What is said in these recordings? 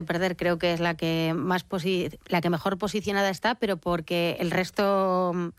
perder, creo que es la que la que mejor posicionada está, pero porque el resto,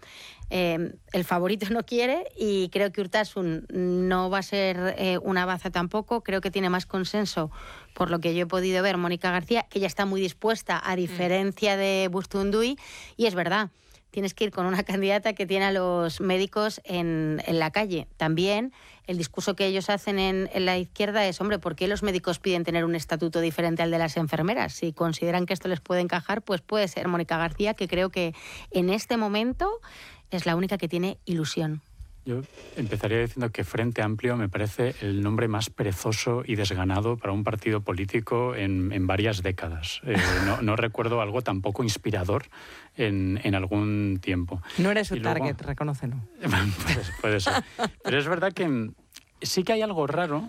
el favorito no quiere, y creo que Urtasun no va a ser una baza tampoco. Creo que tiene más consenso, por lo que yo he podido ver, Mónica García, que ya está muy dispuesta, a diferencia de Bustunduy, y es verdad. Tienes que ir con una candidata que tiene a los médicos en la calle. También el discurso que ellos hacen en la izquierda es, hombre, ¿por qué los médicos piden tener un estatuto diferente al de las enfermeras? Si consideran que esto les puede encajar, pues puede ser Mónica García, que creo que en este momento es la única que tiene ilusión. Yo empezaría diciendo que Frente Amplio me parece el nombre más perezoso y desganado para un partido político en varias décadas. No recuerdo algo tan poco inspirador en algún tiempo. No eres su target, reconócelo. Puede ser. Pero es verdad que sí que hay algo raro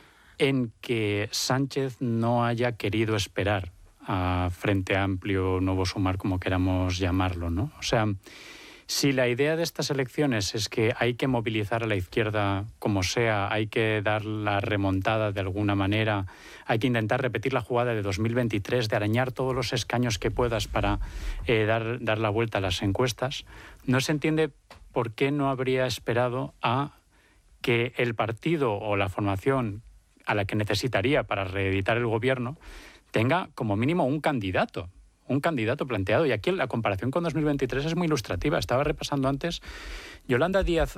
en que Sánchez no haya querido esperar a Frente Amplio, Nuevo Sumar, como queramos llamarlo, ¿no? O sea, si la idea de estas elecciones es que hay que movilizar a la izquierda como sea, hay que dar la remontada de alguna manera, hay que intentar repetir la jugada de 2023, de arañar todos los escaños que puedas para dar la vuelta a las encuestas, no se entiende por qué no habría esperado a que el partido o la formación a la que necesitaría para reeditar el gobierno tenga como mínimo un candidato planteado. Y aquí la comparación con 2023 es muy ilustrativa. Estaba repasando antes. Yolanda Díaz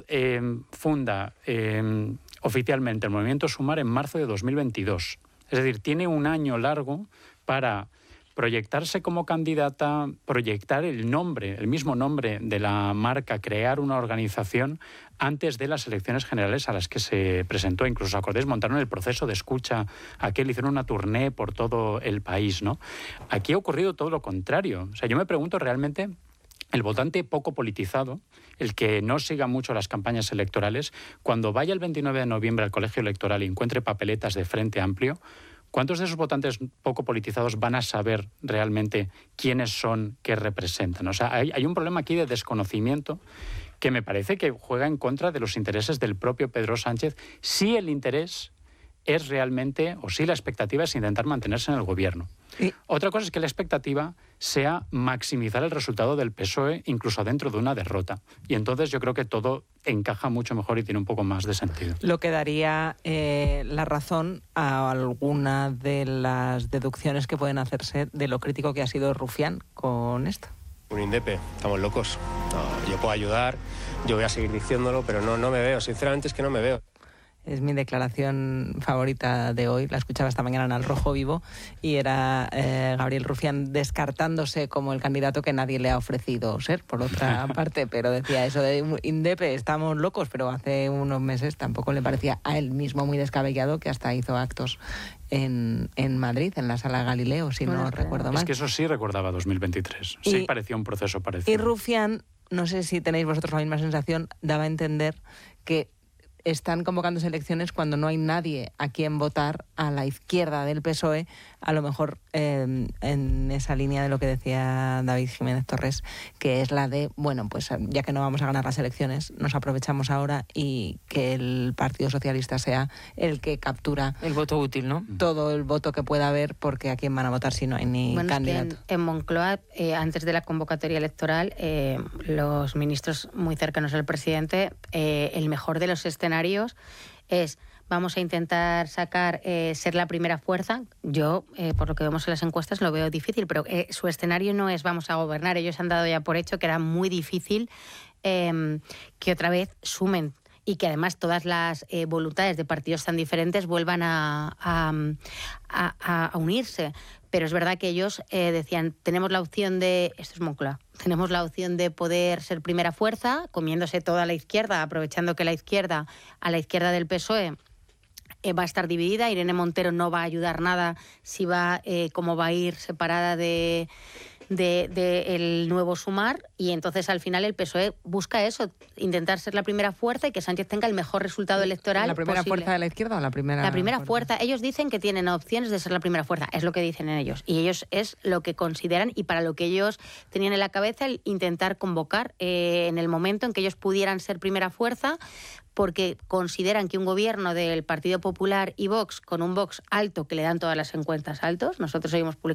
funda oficialmente el Movimiento Sumar en marzo de 2022. Es decir, tiene un año largo para proyectarse como candidata, proyectar el mismo nombre de la marca, crear una organización antes de las elecciones generales a las que se presentó. Incluso, ¿os acordáis? Montaron el proceso de escucha aquel, hicieron una tournée por todo el país, ¿no? Aquí ha ocurrido todo lo contrario. O sea, yo me pregunto realmente, el votante poco politizado, el que no siga mucho las campañas electorales, cuando vaya el 29 de noviembre al colegio electoral y encuentre papeletas de Frente Amplio, ¿cuántos de esos votantes poco politizados van a saber realmente quiénes son, qué representan? O sea, hay un problema aquí de desconocimiento que me parece que juega en contra de los intereses del propio Pedro Sánchez, si el interés es realmente, o si la expectativa es intentar mantenerse en el gobierno. Y otra cosa es que la expectativa sea maximizar el resultado del PSOE, incluso dentro de una derrota. Y entonces yo creo que todo encaja mucho mejor y tiene un poco más de sentido. Lo que daría la razón a alguna de las deducciones que pueden hacerse de lo crítico que ha sido Rufián con esto. Un indepe, estamos locos. No, yo puedo ayudar, yo voy a seguir diciéndolo, pero no me veo. Sinceramente es que no me veo. Es mi declaración favorita de hoy, la escuchaba esta mañana en Al Rojo Vivo, y era Gabriel Rufián descartándose como el candidato que nadie le ha ofrecido ser, por otra parte, pero decía eso de indepe, estamos locos, pero hace unos meses tampoco le parecía a él mismo muy descabellado, que hasta hizo actos en Madrid, en la Sala Galileo, si no recuerdo mal. Es que eso sí recordaba 2023, sí parecía un proceso parecido. Y Rufián, no sé si tenéis vosotros la misma sensación, daba a entender que están convocándose elecciones cuando no hay nadie a quien votar a la izquierda del PSOE, a lo mejor en esa línea de lo que decía David Jiménez Torres, que es la de, bueno, pues ya que no vamos a ganar las elecciones, nos aprovechamos ahora y que el Partido Socialista sea el que captura el voto útil, ¿no? Todo el voto que pueda haber, porque a quién van a votar si no hay ni candidato. Es que en Moncloa, antes de la convocatoria electoral, los ministros muy cercanos al presidente, el mejor de los escenarios es: vamos a intentar sacar, ser la primera fuerza. Yo, por lo que vemos en las encuestas, lo veo difícil, pero su escenario no es vamos a gobernar. Ellos han dado ya por hecho que era muy difícil que otra vez sumen, y que además todas las voluntades de partidos tan diferentes vuelvan a unirse. Pero es verdad que ellos decían, tenemos la opción de, esto es Moncloa, tenemos la opción de poder ser primera fuerza, comiéndose toda la izquierda, aprovechando que a la izquierda del PSOE va a estar dividida. Irene Montero no va a ayudar nada si va como va a ir separada de el Nuevo Sumar, y entonces al final el PSOE busca eso, intentar ser la primera fuerza y que Sánchez tenga el mejor resultado electoral. ¿La primera posible. fuerza de la izquierda o la primera? La primera fuerza. Ellos dicen que tienen opciones de ser la primera fuerza, es lo que dicen en ellos, y ellos es lo que consideran y para lo que ellos tenían en la cabeza, el intentar convocar en el momento en que ellos pudieran ser primera fuerza, porque consideran que un gobierno del Partido Popular y Vox, con un Vox alto, que le dan todas las encuestas altos, nosotros hoy hemos publicado